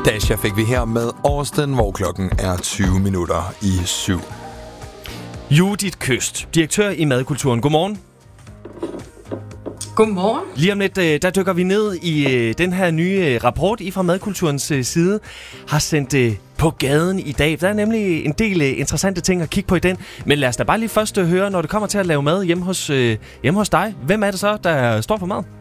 Dasha fik vi her med Austin, hvor klokken er 7:20. Judith Køst, direktør i Madkulturen. Godmorgen. Godmorgen. Lige om lidt, der dykker vi ned i den her nye rapport, I fra Madkulturens side har sendt på gaden i dag. Der er nemlig en del interessante ting at kigge på i den. Men lad os da bare lige først høre, når det kommer til at lave mad hjemme hos dig. Hvem er det så, der står for mad?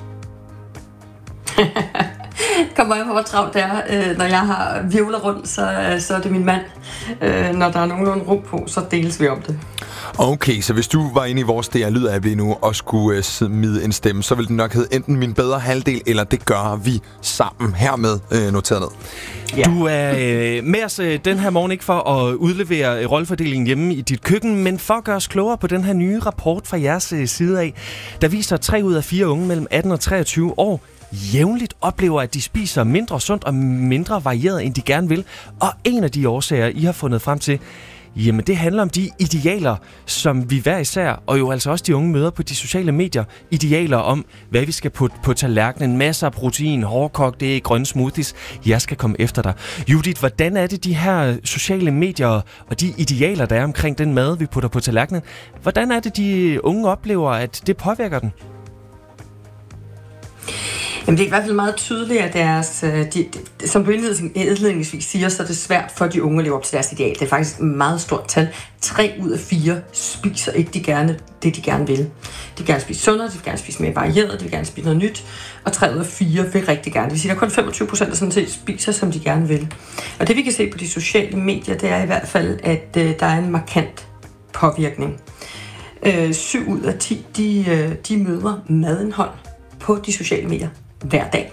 Kommer jeg på, hvor travlt det er. Når jeg har virvler rundt, så er det min mand. Når der er nogenlunde ro på, så deles vi om det. Okay, så hvis du var inde i vores DR-lyd-app lige nu og skulle smide en stemme, så ville den nok hedde enten min bedre halvdel, eller det gør vi sammen. Hermed noteret ned. Ja. Du er med os den her morgen ikke for at udlevere rollefordelingen hjemme i dit køkken, men for at gøre os klogere på den her nye rapport fra jeres side af, der viser 3 ud af 4 unge mellem 18 og 23 år jævnligt oplever, at de spiser mindre sundt og mindre varieret, end de gerne vil. Og en af de årsager, I har fundet frem til, jamen det handler om de idealer, som vi hver især, og jo altså også de unge møder på de sociale medier, idealer om, hvad vi skal putte på tallerkenen, masser af protein, hårdkogte æg, grønne smoothies. Jeg skal komme efter dig. Judith, hvordan er det de her sociale medier og de idealer, der er omkring den mad, vi putter på tallerkenen, hvordan er det de unge oplever, at det påvirker den? Jamen, det er i hvert fald meget tydeligt, at deres, som du indledningsvis siger, så er det svært for de unge at leve op til deres ideal. Det er faktisk et meget stort tal. 3 ud af 4 spiser ikke det, de gerne vil. De vil gerne spise sundere, de vil gerne spise mere varieret, de vil gerne spise noget nyt, og 3 ud af 4 vil rigtig gerne. Det vil sige, at der kun 25% der sådan set spiser, som de gerne vil. Og det vi kan se på de sociale medier, det er i hvert fald, at der er en markant påvirkning. 7 ud af 10, de møder madindhold på de sociale medier hver dag.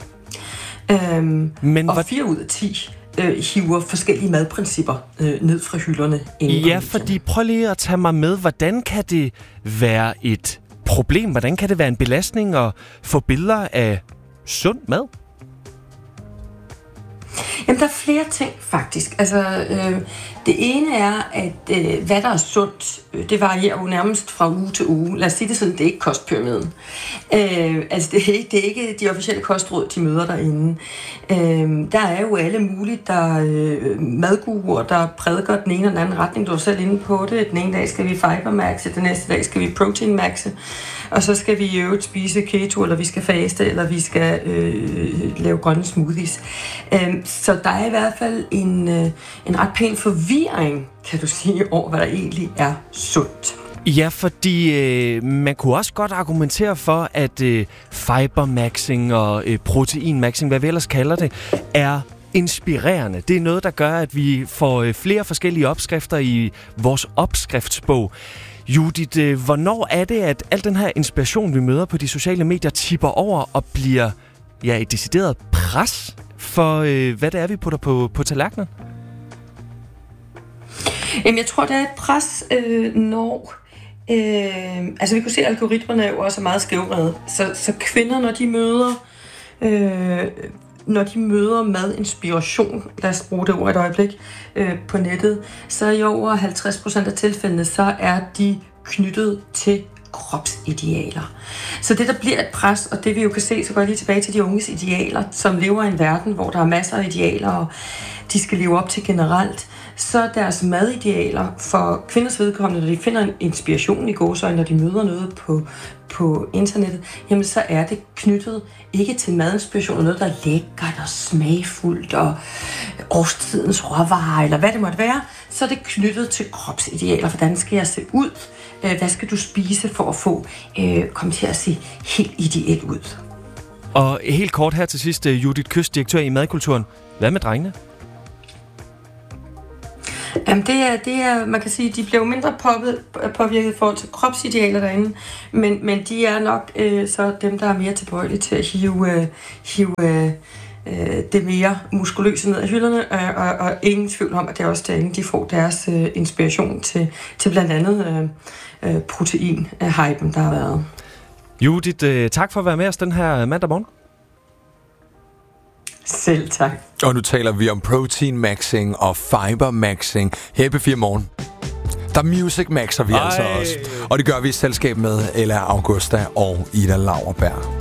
Og 4 ud af 10 hiver forskellige madprincipper ned fra hylderne. Ja, fordi prøv lige at tage mig med. Hvordan kan det være et problem? Hvordan kan det være en belastning at få billeder af sund mad? Jamen, der er flere ting, faktisk. Altså, det ene er, at hvad der er sundt, det varierer jo nærmest fra uge til uge. Lad os sige det sådan, det er ikke kostpyramiden. Altså, det er ikke de officielle kostråd, de møder derinde. Der er jo alle mulige, madguruer, der prædiker den ene og den anden retning. Du er selv inde på det. Den ene dag skal vi fibermaxe, den næste dag skal vi proteinmaxe. Og så skal vi i øvrigt spise keto, eller vi skal faste, eller vi skal lave grønne smoothies. Så der er i hvert fald en ret pæn forvirring, kan du sige, over hvad der egentlig er sundt. Ja, fordi man kunne også godt argumentere for, at fibermaxing og proteinmaxing, hvad vi ellers kalder det, er inspirerende. Det er noget, der gør, at vi får flere forskellige opskrifter i vores opskriftsbog. Judith, hvornår er det, at al den her inspiration, vi møder på de sociale medier, tipper over og bliver et decideret pres for, hvad det er, vi putter på tallerkenen? Jamen, jeg tror, det er et pres, når... altså, vi kunne se, at algoritmerne jo også er meget skævredet. Så kvinder, når de møder madinspiration, lad os bruge det ord et øjeblik, på nettet, så i over 50% af tilfældene, så er de knyttet til kropsidealer. Så det, der bliver et pres, og det vi jo kan se, så går jeg lige tilbage til de unges idealer, som lever i en verden, hvor der er masser af idealer, og de skal leve op til generelt, så deres madidealer for kvinders vedkommende, når de finder en inspiration i gåseøjne, når de møder noget på internettet, jamen så er det knyttet ikke til madinspiration og noget, der er lækkert og smagfuldt og årstidens råvarer, eller hvad det måtte være, så er det knyttet til kropsidealer. Hvordan skal jeg se ud? Hvad skal du spise for at komme til at se helt ideelt ud? Og helt kort her til sidst, Judith Køst, direktør i Madkulturen. Hvad med drengene? Jamen det er, man kan sige, de bliver jo mindre påvirket i forhold til kropsidealer derinde, men de er nok så dem, der er mere tilbøjelige til at hive det mere muskuløse ned af hylderne, og ingen tvivl om, at det er også derinde, de får deres inspiration til blandt andet protein-hypen, der har været. Judith, tak for at være med os den her mandag morgen. Selv tak. Og nu taler vi om protein maxing og fiber maxing her på 4 morgen. Der music maxer vi altså også. Og det gør vi i selskab med Ella Augusta og Ida Lauerberg.